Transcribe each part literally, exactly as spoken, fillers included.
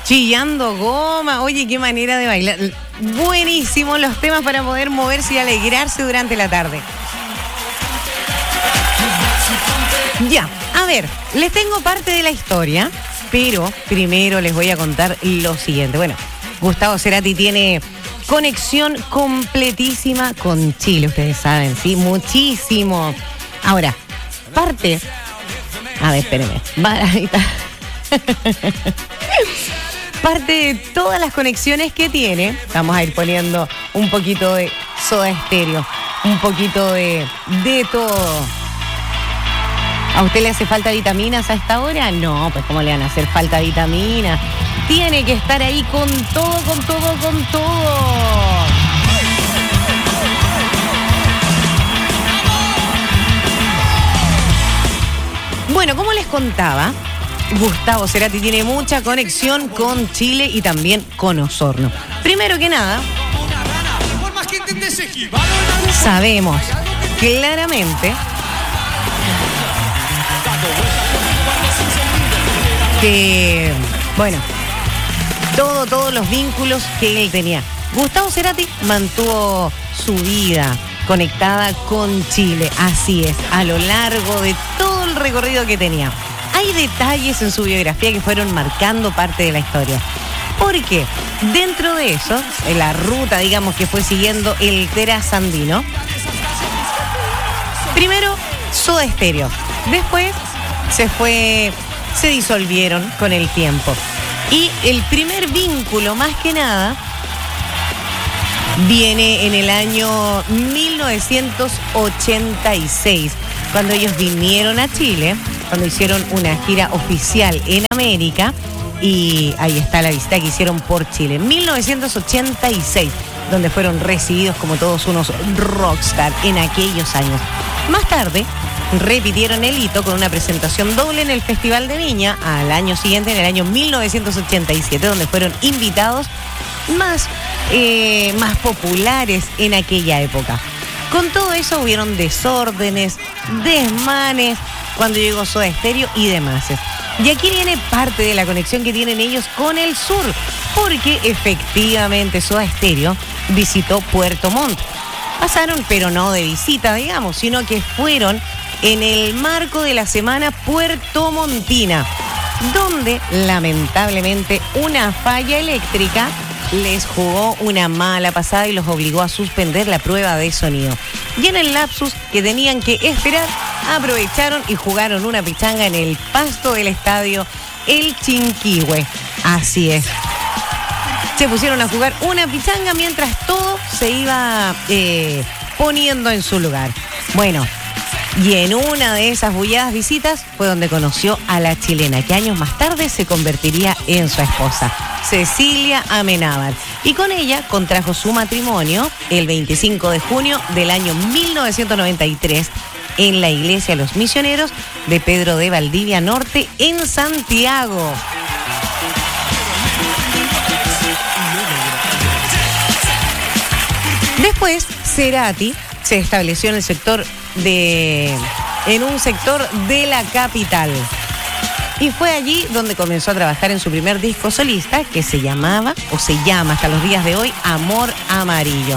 Chillando goma. Oye, qué manera de bailar. Buenísimos los temas para poder moverse y alegrarse durante la tarde. Ya, a ver, les tengo parte de la historia, pero primero les voy a contar lo siguiente. Bueno, Gustavo Cerati tiene conexión completísima con Chile, ustedes saben, ¿sí? Muchísimo. Ahora, parte... A ver, espérenme. Parte de todas las conexiones que tiene, vamos a ir poniendo un poquito de Soda Stereo, un poquito de, de todo. ¿A usted le hace falta vitaminas a esta hora? No, pues ¿cómo le van a hacer falta vitaminas? Tiene que estar ahí con todo, con todo, con todo. Bueno, como les contaba, Gustavo Cerati tiene mucha conexión con Chile y también con Osorno. Primero que nada, sabemos claramente que, bueno, todo, todos los vínculos que él tenía. Gustavo Cerati mantuvo su vida conectada con Chile, así es, a lo largo de todo el recorrido que tenía. Hay detalles en su biografía que fueron marcando parte de la historia. Porque dentro de eso, en la ruta, digamos, que fue siguiendo el trasandino, primero Soda Stereo, después se fue, se disolvieron con el tiempo. Y el primer vínculo, más que nada, viene en el año mil novecientos ochenta y seis, cuando ellos vinieron a Chile, cuando hicieron una gira oficial en América, y ahí está la visita que hicieron por Chile, mil novecientos ochenta y seis, donde fueron recibidos como todos unos rockstar en aquellos años. Más tarde, repitieron el hito con una presentación doble en el Festival de Viña al año siguiente, en el año mil novecientos ochenta y siete, donde fueron invitados más, eh, más populares en aquella época. Con todo eso hubieron desórdenes, desmanes, cuando llegó Soda Stereo y demás. Y aquí viene parte de la conexión que tienen ellos con el sur, porque efectivamente Soda Stereo visitó Puerto Montt. Pasaron, pero no de visita, digamos, sino que fueron en el marco de la semana puertomontina, donde lamentablemente una falla eléctrica les jugó una mala pasada y los obligó a suspender la prueba de sonido. Y en el lapsus que tenían que esperar, aprovecharon y jugaron una pichanga en el pasto del estadio El Chinquihue. Así es. Se pusieron a jugar una pichanga mientras todo se iba eh, poniendo en su lugar. Bueno, y en una de esas bulladas visitas fue donde conoció a la chilena, que años más tarde se convertiría en su esposa, Cecilia Amenábar. Y con ella contrajo su matrimonio el veinticinco de junio del año mil novecientos noventa y tres en la iglesia Los Misioneros de Pedro de Valdivia Norte en Santiago. Después, Cerati se estableció en el sector de, en un sector de la capital. Y fue allí donde comenzó a trabajar en su primer disco solista, que se llamaba, o se llama hasta los días de hoy, Amor Amarillo.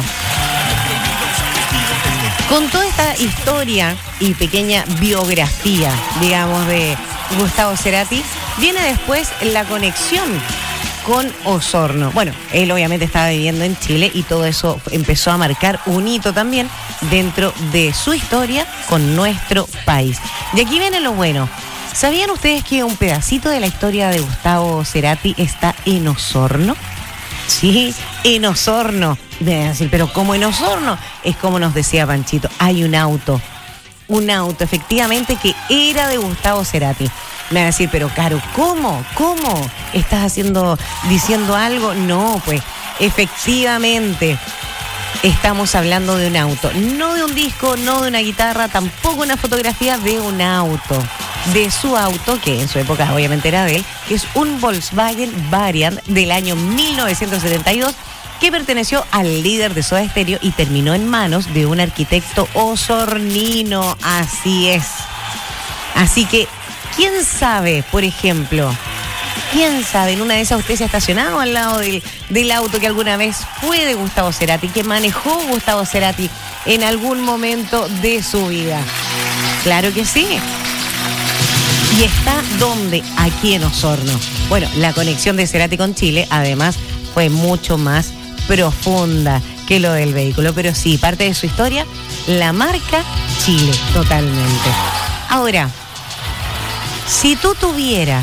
Con toda esta historia y pequeña biografía, digamos, de Gustavo Cerati, viene después la conexión con Osorno. Bueno, él obviamente estaba viviendo en Chile y todo eso empezó a marcar un hito también dentro de su historia con nuestro país. Y aquí viene lo bueno. ¿Sabían ustedes que un pedacito de la historia de Gustavo Cerati está en Osorno? Sí, en Osorno. Me van a decir, pero ¿cómo en Osorno? Es como nos decía Panchito, hay un auto. Un auto, efectivamente, que era de Gustavo Cerati. Me van a decir, pero Caro, ¿cómo? ¿Cómo? ¿Estás haciendo, diciendo algo? No, pues, efectivamente, estamos hablando de un auto. No de un disco, no de una guitarra, tampoco una fotografía, de un auto. De su auto, que en su época obviamente era de él, que es un Volkswagen Variant del año mil novecientos setenta y dos, que perteneció al líder de Soda Stereo y terminó en manos de un arquitecto osornino. Así es. Así que, ¿quién sabe, por ejemplo, ¿Quién sabe? En una de esas usted se ha estacionado al lado del, del auto que alguna vez fue de Gustavo Cerati, que manejó Gustavo Cerati en algún momento de su vida. Claro que sí. ¿Y está dónde? Aquí en Osorno. Bueno, la conexión de Cerati con Chile, además, fue mucho más profunda que lo del vehículo. Pero sí, parte de su historia, la marca Chile, totalmente. Ahora, si tú tuvieras...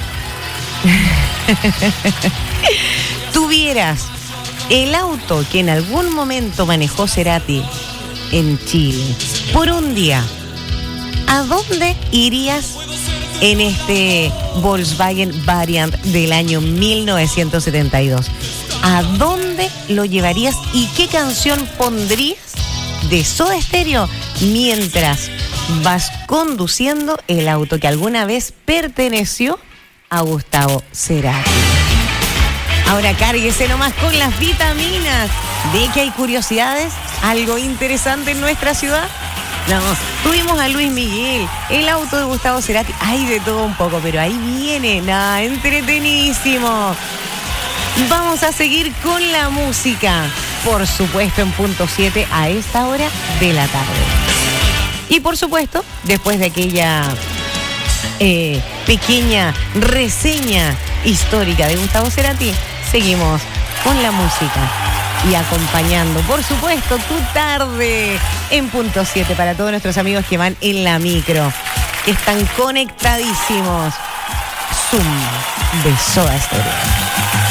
tuvieras el auto que en algún momento manejó Cerati en Chile por un día, ¿a dónde irías en este Volkswagen Variant del año mil novecientos setenta y dos? ¿A dónde lo llevarías y qué canción pondrías de Soda Stereo mientras vas conduciendo el auto que alguna vez perteneció a Gustavo Cerati? Ahora cárguese nomás con las vitaminas. ¿Ve que hay curiosidades? ¿Algo interesante en nuestra ciudad? No, tuvimos a Luis Miguel, el auto de Gustavo Cerati. Hay de todo un poco, pero ahí viene. Nada, entretenidísimo. Vamos a seguir con la música. Por supuesto, en punto siete a esta hora de la tarde. Y por supuesto, después de aquella... Eh, pequeña reseña histórica de Gustavo Cerati, seguimos con la música y acompañando, por supuesto, tu tarde en punto siete para todos nuestros amigos que van en la micro, que están conectadísimos. Zoom de Soda Stereo.